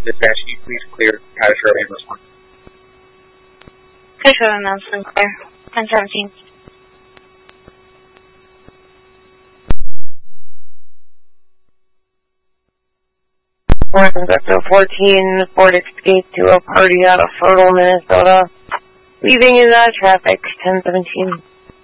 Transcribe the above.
Dispatch, can you please clear Patashirley in this one? Patashirley, Mount Sinclair, 1017. Vector 14, Ford Escape to a party out of Fertile, Minnesota. Leaving is out of traffic, 1017.